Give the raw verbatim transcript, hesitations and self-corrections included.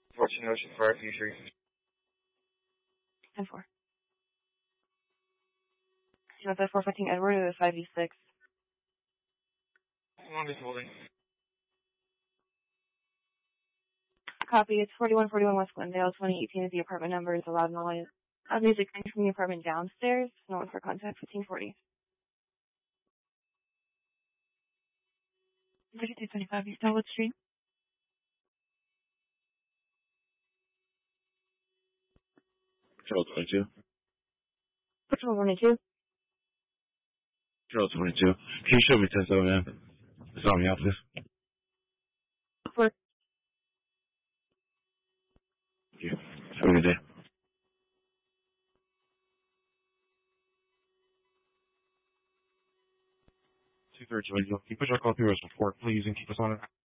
Fortune Ocean Fire Future. ten four. You want the four fifteen Edward or the five E six? One is holding. Copy. It's forty-one forty-one West Glendale. twenty eighteen is the apartment number. Is allowed noise. Loud music coming from the apartment downstairs. No one for contact. fifteen forty. thirty-two twenty-five East Elwood Street. Control twenty-two. Patrol twenty-two. Control twenty-two. Can you show me ten seven, man? It's on the office. Four. Thank you. Have a good day. two thirty, can you push our call through us report, please, and keep us on it?